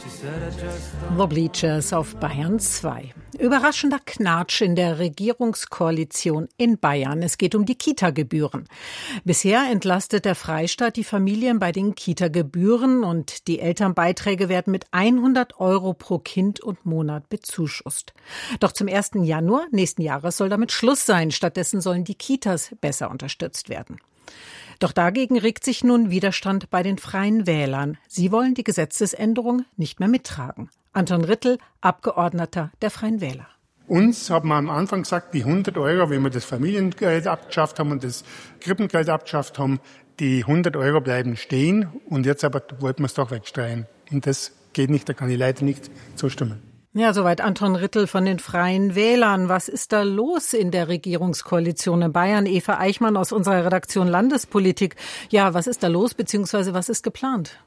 The Bleachers auf Bayern 2. Überraschender Knatsch in der Regierungskoalition in Bayern. Es geht um die Kita-Gebühren. Bisher entlastet der Freistaat die Familien bei den Kita-Gebühren und die Elternbeiträge werden mit 100 € pro Kind und Monat bezuschusst. Doch zum 1. Januar nächsten Jahres soll damit Schluss sein. Stattdessen sollen die Kitas besser unterstützt werden. Doch dagegen regt sich nun Widerstand bei den Freien Wählern. Sie wollen die Gesetzesänderung nicht mehr mittragen. Anton Rittel, Abgeordneter der Freien Wähler. Uns haben wir am Anfang gesagt, die 100 €, wenn wir das Familiengeld abgeschafft haben und das Krippengeld abgeschafft haben, die 100 € bleiben stehen. Und jetzt aber wollten wir es doch wegstreichen. Und das geht nicht, da kann ich leider nicht zustimmen. Ja, soweit Anton Rittel von den Freien Wählern. Was ist da los in der Regierungskoalition in Bayern? Eva Eichmann aus unserer Redaktion Landespolitik. Ja, was ist da los, beziehungsweise was ist geplant?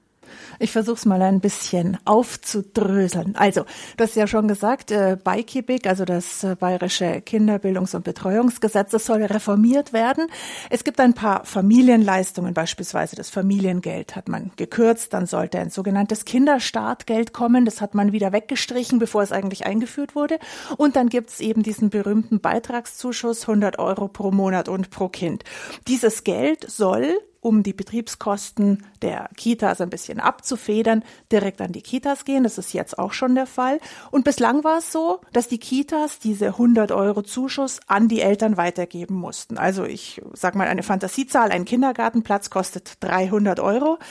Ich versuche es mal ein bisschen aufzudröseln. Also, du hast ja schon gesagt, BeiKiBig, also das Bayerische Kinderbildungs- und Betreuungsgesetz, das soll reformiert werden. Es gibt ein paar Familienleistungen, beispielsweise das Familiengeld hat man gekürzt, dann sollte ein sogenanntes Kinderstartgeld kommen, das hat man wieder weggestrichen, bevor es eigentlich eingeführt wurde. Und dann gibt es eben diesen berühmten Beitragszuschuss, 100 € pro Monat und pro Kind. Dieses Geld soll, um die Betriebskosten der Kitas ein bisschen abzufedern, direkt an die Kitas gehen. Das ist jetzt auch schon der Fall. Und bislang war es so, dass die Kitas diese 100 € Zuschuss an die Eltern weitergeben mussten. Also ich sage mal eine Fantasiezahl, ein Kindergartenplatz kostet 300 €.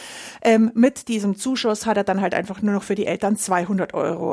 Mit diesem Zuschuss hat er dann halt einfach nur noch für die Eltern 200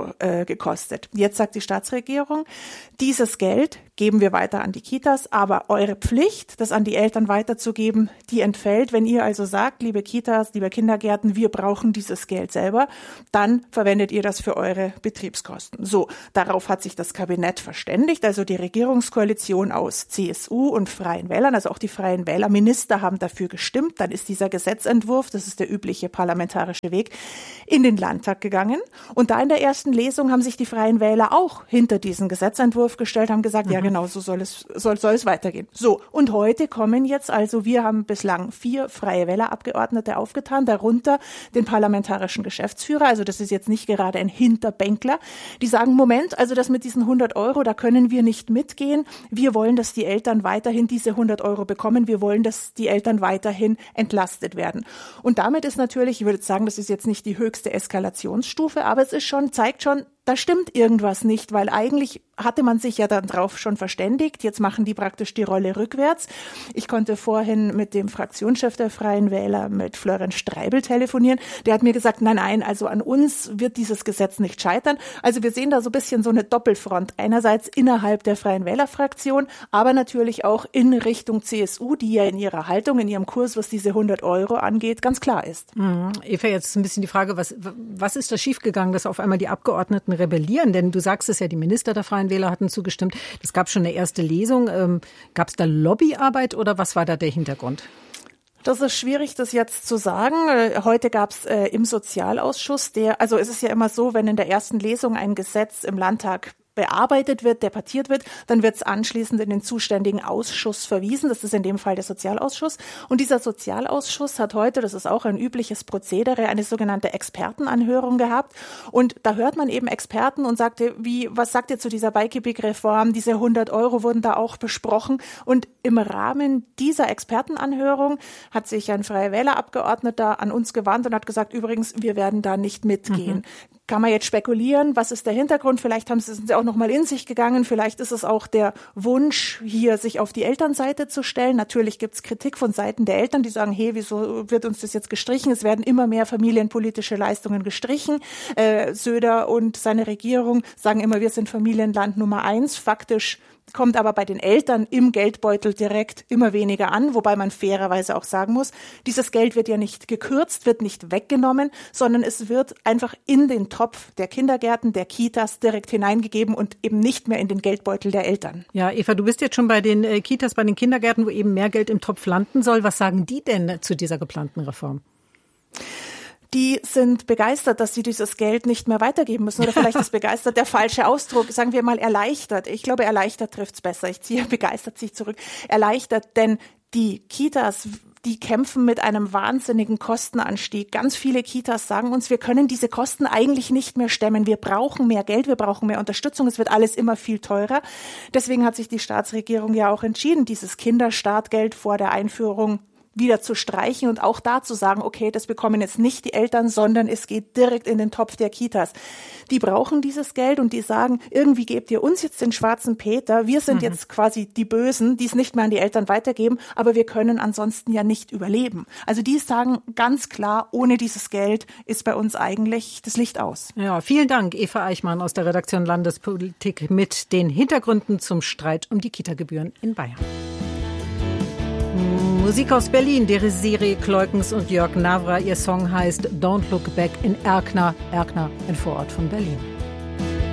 € gekostet. Jetzt sagt die Staatsregierung, dieses Geld geben wir weiter an die Kitas, aber eure Pflicht, das an die Eltern weiterzugeben, die entfällt. Wenn ihr also sagt, liebe Kitas, liebe Kindergärten, wir brauchen dieses Geld selber, dann verwendet ihr das für eure Betriebskosten. So, darauf hat sich das Kabinett verständigt, also die Regierungskoalition aus CSU und Freien Wählern, also auch die Freien Wählerminister haben dafür gestimmt. Dann ist dieser Gesetzentwurf, das ist der übliche parlamentarische Weg, in den Landtag gegangen. Und da in der ersten Lesung haben sich die Freien Wähler auch hinter diesen Gesetzentwurf gestellt, haben gesagt, ja genau, so soll es weitergehen. So, und heute kommen jetzt, also wir haben bislang 4 Freie Wählerabgeordnete aufgetan, darunter den parlamentarischen Geschäftsführer, also das ist jetzt nicht gerade ein Hinterbänkler, die sagen, Moment, also das mit diesen 100 €, da können wir nicht mitgehen, wir wollen, dass die Eltern weiterhin diese 100 € bekommen, wir wollen, dass die Eltern weiterhin entlastet werden. Und damit ist natürlich, ich würde sagen, das ist jetzt nicht die höchste Eskalationsstufe, aber es ist schon, zeigt schon, da stimmt irgendwas nicht, weil eigentlich hatte man sich ja dann drauf schon verständigt. Jetzt machen die praktisch die Rolle rückwärts. Ich konnte vorhin mit dem Fraktionschef der Freien Wähler, mit Florian Streibel, telefonieren. Der hat mir gesagt, nein, also an uns wird dieses Gesetz nicht scheitern. Also wir sehen da so ein bisschen so eine Doppelfront. Einerseits innerhalb der Freien Wählerfraktion, aber natürlich auch in Richtung CSU, die ja in ihrer Haltung, in ihrem Kurs, was diese 100 € angeht, ganz klar ist. Eva, jetzt ist ein bisschen die Frage, was ist da schiefgegangen, dass auf einmal die Abgeordneten rebellieren? Denn du sagst es ja, die Minister der Freien Wähler hatten zugestimmt. Das gab schon eine erste Lesung. Gab es da Lobbyarbeit oder was war da der Hintergrund? Das ist schwierig, das jetzt zu sagen. Heute gab es im Sozialausschuss, also es ist ja immer so, wenn in der ersten Lesung ein Gesetz im Landtag bearbeitet wird, debattiert wird, dann wird es anschließend in den zuständigen Ausschuss verwiesen. Das ist in dem Fall der Sozialausschuss. Und dieser Sozialausschuss hat heute, das ist auch ein übliches Prozedere, eine sogenannte Expertenanhörung gehabt. Und da hört man eben Experten und sagte, was sagt ihr zu dieser BeiKiBig-Reform? Diese 100 € wurden da auch besprochen. Und im Rahmen dieser Expertenanhörung hat sich ein Freie Wählerabgeordneter an uns gewandt und hat gesagt, übrigens, wir werden da nicht mitgehen. Kann man jetzt spekulieren, was ist der Hintergrund? Vielleicht sind sie auch noch mal in sich gegangen. Vielleicht ist es auch der Wunsch, hier sich auf die Elternseite zu stellen. Natürlich gibt es Kritik von Seiten der Eltern, die sagen, hey, wieso wird uns das jetzt gestrichen? Es werden immer mehr familienpolitische Leistungen gestrichen. Söder und seine Regierung sagen immer, wir sind Familienland Nummer 1. Faktisch kommt aber bei den Eltern im Geldbeutel direkt immer weniger an, wobei man fairerweise auch sagen muss, dieses Geld wird ja nicht gekürzt, wird nicht weggenommen, sondern es wird einfach in den Topf der Kindergärten, der Kitas direkt hineingegeben und eben nicht mehr in den Geldbeutel der Eltern. Ja, Eva, du bist jetzt schon bei den Kitas, bei den Kindergärten, wo eben mehr Geld im Topf landen soll. Was sagen die denn zu dieser geplanten Reform? Die sind begeistert, dass sie dieses Geld nicht mehr weitergeben müssen. Oder vielleicht ist begeistert der falsche Ausdruck. Sagen wir mal erleichtert. Ich glaube, erleichtert trifft's besser. Ich ziehe begeistert sich zurück. Erleichtert, denn Die Kitas, die kämpfen mit einem wahnsinnigen Kostenanstieg. Ganz viele Kitas sagen uns, wir können diese Kosten eigentlich nicht mehr stemmen. Wir brauchen mehr Geld, wir brauchen mehr Unterstützung. Es wird alles immer viel teurer. Deswegen hat sich die Staatsregierung ja auch entschieden, dieses Kinderstartgeld vor der Einführung wieder zu streichen und auch da zu sagen, okay, das bekommen jetzt nicht die Eltern, sondern es geht direkt in den Topf der Kitas. Die brauchen dieses Geld und die sagen, irgendwie gebt ihr uns jetzt den schwarzen Peter, wir sind jetzt quasi die Bösen, die es nicht mehr an die Eltern weitergeben, aber wir können ansonsten ja nicht überleben. Also die sagen ganz klar, ohne dieses Geld ist bei uns eigentlich das Licht aus. Ja, vielen Dank, Eva Eichmann aus der Redaktion Landespolitik mit den Hintergründen zum Streit um die Kita-Gebühren in Bayern. Musik aus Berlin, Desiree Kleukens und Jörg Navra. Ihr Song heißt Don't Look Back in Erkner. Erkner, ein Vorort von Berlin.